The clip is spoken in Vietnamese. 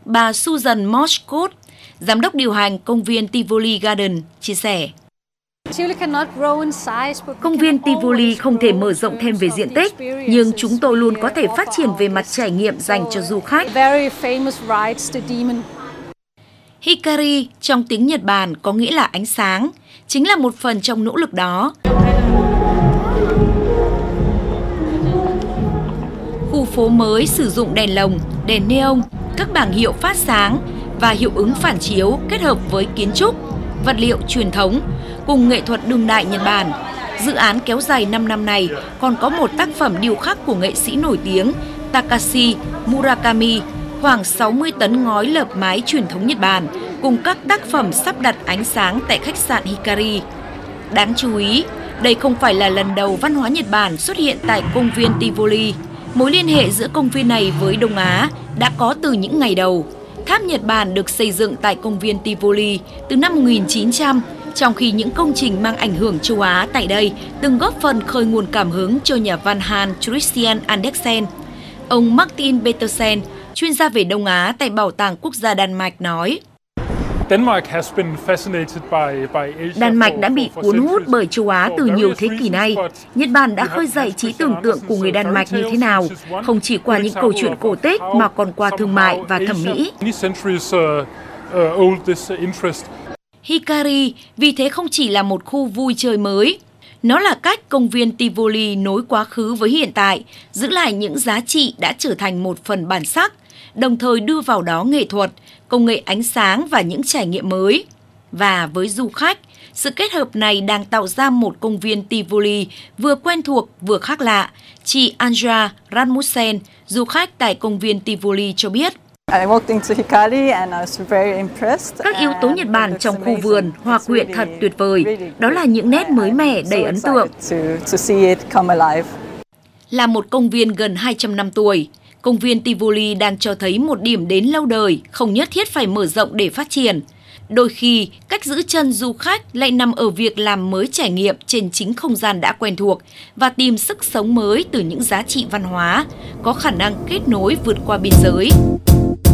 bà Susan Moshcott, giám đốc điều hành công viên Tivoli Garden, chia sẻ. Công viên Tivoli không thể mở rộng thêm về diện tích, nhưng chúng tôi luôn có thể phát triển về mặt trải nghiệm dành cho du khách. Hikari trong tiếng Nhật Bản có nghĩa là ánh sáng, chính là một phần trong nỗ lực đó. Khu phố mới sử dụng đèn lồng, đèn neon, các bảng hiệu phát sáng và hiệu ứng phản chiếu kết hợp với kiến trúc, vật liệu truyền thống cùng nghệ thuật đương đại Nhật Bản. Dự án kéo dài 5 năm này còn có một tác phẩm điêu khắc của nghệ sĩ nổi tiếng Takashi Murakami, khoảng 60 tấn ngói lợp mái truyền thống Nhật Bản, cùng các tác phẩm sắp đặt ánh sáng tại khách sạn Hikari. Đáng chú ý, đây không phải là lần đầu văn hóa Nhật Bản xuất hiện tại công viên Tivoli. Mối liên hệ giữa công viên này với Đông Á đã có từ những ngày đầu. Tháp Nhật Bản được xây dựng tại công viên Tivoli từ năm 1900, trong khi những công trình mang ảnh hưởng châu Á tại đây từng góp phần khơi nguồn cảm hứng cho nhà văn Hans Christian Andersen. Ông Martin Petersen, chuyên gia về Đông Á tại Bảo tàng Quốc gia Đan Mạch nói, Đan Mạch đã bị cuốn hút bởi châu Á từ nhiều thế kỷ nay. Nhật Bản đã khơi dậy trí tưởng tượng của người Đan Mạch như thế nào, không chỉ qua những câu chuyện cổ tích mà còn qua thương mại và thẩm mỹ. Hikari vì thế không chỉ là một khu vui chơi mới, nó là cách công viên Tivoli nối quá khứ với hiện tại, giữ lại những giá trị đã trở thành một phần bản sắc, đồng thời đưa vào đó nghệ thuật, công nghệ ánh sáng và những trải nghiệm mới. Và với du khách, sự kết hợp này đang tạo ra một công viên Tivoli vừa quen thuộc vừa khác lạ. Chị Anja Rasmussen, du khách tại công viên Tivoli cho biết. Các yếu tố Nhật Bản trong khu vườn, hòa quyện thật tuyệt vời. Đó là những nét mới mẻ đầy ấn tượng. Là một công viên gần 200 năm tuổi, công viên Tivoli đang cho thấy một điểm đến lâu đời, không nhất thiết phải mở rộng để phát triển. Đôi khi, cách giữ chân du khách lại nằm ở việc làm mới trải nghiệm trên chính không gian đã quen thuộc và tìm sức sống mới từ những giá trị văn hóa, có khả năng kết nối vượt qua biên giới.